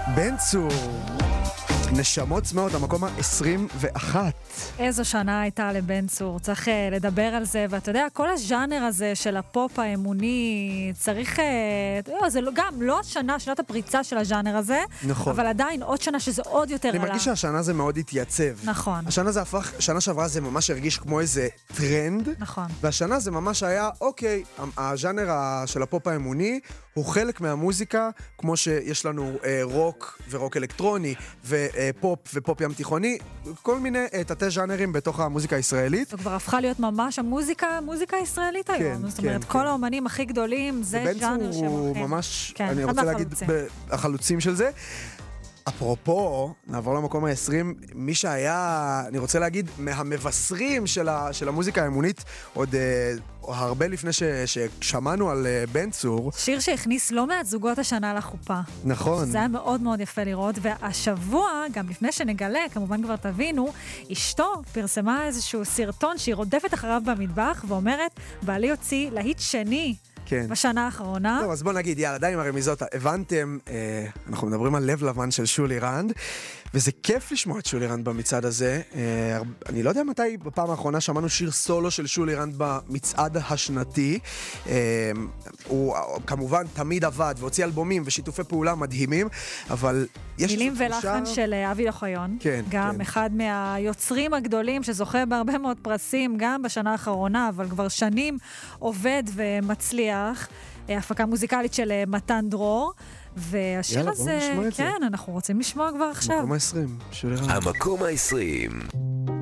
בן צור, נשמות צמאות, המקום ה-21. איזו שנה הייתה לבן צור, צריך לדבר על זה, ואתה יודע, כל הז'אנר הזה של הפופ האמוני, צריך, זה גם לא השנה, שנת הפריצה של הז'אנר הזה, נכון. אבל עדיין עוד שנה שזה עוד יותר עלה. אני מרגיש שהשנה זה מאוד התייצב. נכון. השנה זה הפך, שנה שעברה זה ממש הרגיש כמו איזה טרנד. נכון. והשנה זה ממש היה, אוקיי, הז'אנר של הפופ האמוני הוא חלק מהמוזיקה, כמו שיש לנו רוק ורוק אלקטרוני, ופופ ופופ ים תיכוני, כל מיני תתי ז'אנרים בתוך המוזיקה הישראלית. זו כבר הפכה להיות ממש המוזיקה הישראלית היום. זאת אומרת, כל האומנים הכי גדולים, זה ז'אנר שהם הוא ממש, אני רוצה להגיד, החלוצים של זה. אפרופו, נעבור למקום ה-20, מי שהיה, אני רוצה להגיד, מהמבשרים של המוזיקה האמונית, עוד הרבה לפני ששמענו על בן צור. שיר שהכניס לא מעט זוגות השנה לחופה. נכון. זה היה מאוד מאוד יפה לראות, והשבוע, גם לפני שנגלה, כמובן כבר תבינו, אשתו פרסמה איזשהו סרטון שהיא רודפת אחריו במטבח, ואומרת, בעלי הוציא להיט שני, כן. בשנה האחרונה. טוב, אז בוא נגיד, יאללה, די עם הרמיזות. הבנתם, אנחנו מדברים על לב לבן של שולי רנד, וזה כיף לשמוע את שולי רנד במצעד הזה. אני לא יודע מתי בפעם האחרונה שמענו שיר סולו של שולי רנד במצעד השנתי. הוא כמובן תמיד עבד והוציא אלבומים ושיתופי פעולה מדהימים, אבל יש מילים ולחן של אבי אוחיון. כן, גם כן. אחד מהיוצרים הגדולים שזוכה בהרבה מאוד פרסים, גם בשנה האחרונה, אבל כבר שנים עובד ומצליח. הפקה מוזיקלית של מתן דרור. והשיר הזה, כן, אנחנו רוצים לשמוע כבר עכשיו. המקום ה-20, שולי רנד. המקום ה-20.